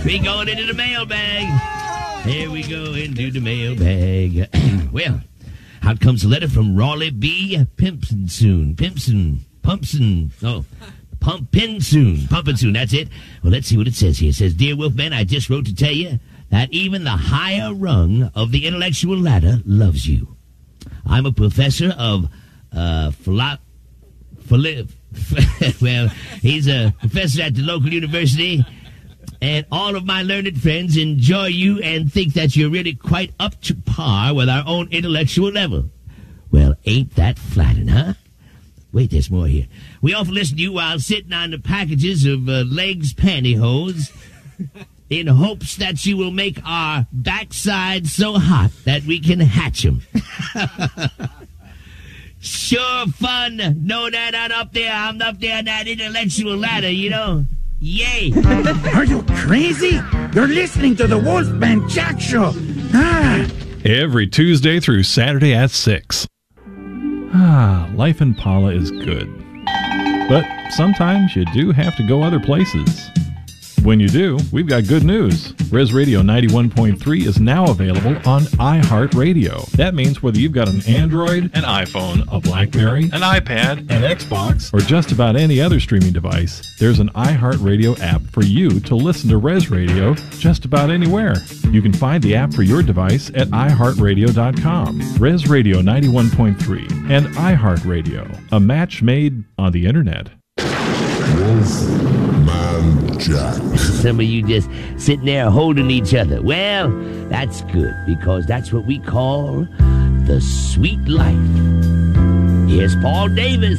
We going into the mailbag. Here we go into the mailbag. Well, out comes a letter from Raleigh B. Pumpin soon, that's it. Well, let's see what it says here. It says, Dear Wolfman, I just wrote to tell you that even the higher rung of the intellectual ladder loves you. I'm a professor of well, he's a professor at the local university, and all of my learned friends enjoy you and think that you're really quite up to par with our own intellectual level. Well, ain't that flattering, huh? Wait, there's more here. We often listen to you while sitting on the packages of legs pantyhose in hopes that you will make our backside so hot that we can hatch them. Sure fun. Know that I'm up there on that intellectual ladder, you know. Yay. Are you crazy? You're listening to the Wolfman Jack Show. Every Tuesday through Saturday at 6. Life in Pala is good. But sometimes you do have to go other places. When you do, we've got good news. Res Radio 91.3 is now available on iHeartRadio. That means whether you've got an Android, an iPhone, a BlackBerry, an iPad, an Xbox, or just about any other streaming device, there's an iHeartRadio app for you to listen to Res Radio just about anywhere. You can find the app for your device at iHeartRadio.com. Res Radio 91.3 and iHeartRadio, a match made on the internet. Wolfman Jack. Some of you just sitting there holding each other. Well, that's good, because that's what we call the sweet life. Here's Paul Davis.